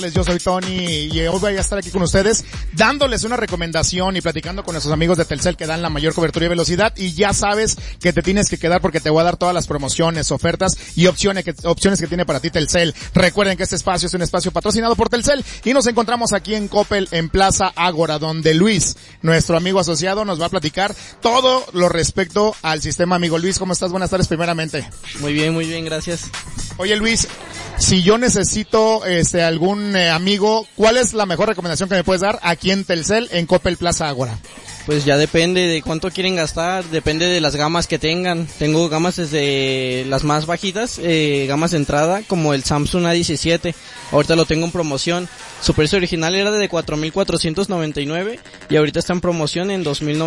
Yo soy Tony y hoy voy a estar aquí con ustedes dándoles una recomendación y platicando con nuestros amigos de Telcel que dan la mayor cobertura y velocidad, y ya sabes que te tienes que quedar porque te voy a dar todas las promociones, ofertas y opciones que tiene para ti Telcel. Recuerden que este espacio es un espacio patrocinado por Telcel y nos encontramos aquí en Coppel en Plaza Ágora, donde Luis, nuestro amigo asociado, nos va a platicar todo lo respecto al sistema Amigo. Luis, ¿cómo estás? Buenas tardes primeramente. Muy bien, gracias. Oye Luis, si yo necesito algún amigo, ¿cuál es la mejor recomendación que me puedes dar aquí en Telcel en Coppel Plaza Ágora? Pues ya depende de cuánto quieren gastar, depende de las gamas que tengan. Tengo gamas desde las más bajitas, gamas de entrada, como el Samsung A17. Ahorita lo tengo en promoción. Su precio original era de 4,499 y ahorita está en promoción en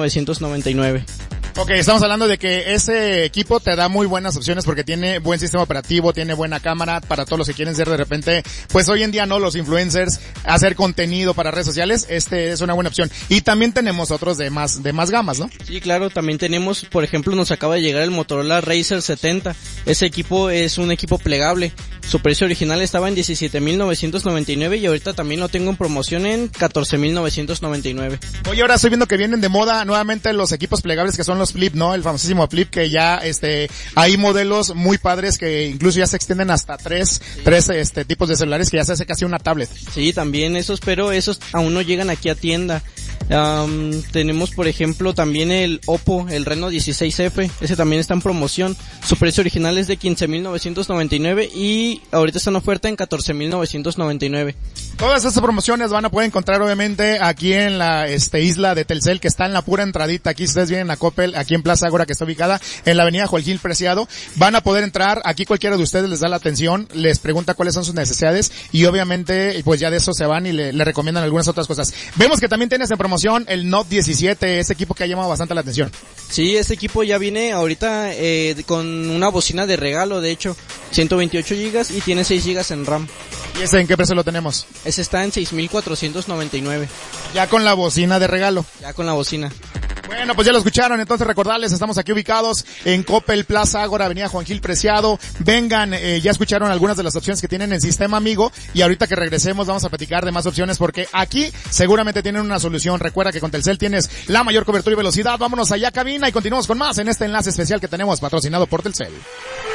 2,999. Ok, estamos hablando de que ese equipo te da muy buenas opciones porque tiene buen sistema operativo, tiene buena cámara para todos los que quieren ser de repente, pues hoy en día no, los influencers, hacer contenido para redes sociales, es una buena opción. Y también tenemos otros de más gamas, ¿no? Sí, claro, también tenemos, por ejemplo, nos acaba de llegar el Motorola Razr 70. Ese equipo es un equipo plegable. Su precio original estaba en 17,999 y ahorita también lo tengo en promoción en 14,999. Oye, ahora estoy viendo que vienen de moda nuevamente los equipos plegables que son los Flip, ¿no? El famosísimo Flip, que ya hay modelos muy padres que incluso ya se extienden hasta tres tipos de celulares, que ya se hace casi una tablet. Sí, también esos, pero esos aún no llegan aquí a tienda. Tenemos por ejemplo también el Oppo, el Reno 16F, ese también está en promoción. Su precio original es de 15,999 y ahorita está en oferta en 14,999. Todas estas promociones van a poder encontrar obviamente aquí en la isla de Telcel, que está en la pura entradita. Aquí ustedes vienen a Coppel, aquí en Plaza Ágora, que está ubicada en la avenida Joel Gil Preciado. Van a poder entrar, aquí cualquiera de ustedes les da la atención, les pregunta cuáles son sus necesidades y obviamente pues ya de eso se van y le recomiendan algunas otras cosas. Vemos que también tienes en promoción el Note 17, ese equipo que ha llamado bastante la atención. Sí, este equipo ya viene ahorita con una bocina de regalo, de hecho, 128 GB y tiene 6 GB en RAM. ¿Y ese en qué precio lo tenemos? Ese está en 6,499. Ya con la bocina de regalo. Ya con la bocina. Bueno, pues ya lo escucharon, entonces recordarles, estamos aquí ubicados en Coppel Plaza Ágora, avenida Juan Gil Preciado. Vengan, ya escucharon algunas de las opciones que tienen en Sistema Amigo y ahorita que regresemos vamos a platicar de más opciones porque aquí seguramente tienen una solución. Recuerda que con Telcel tienes la mayor cobertura y velocidad. Vámonos allá, cabina, y continuamos con más en este enlace especial que tenemos patrocinado por Telcel.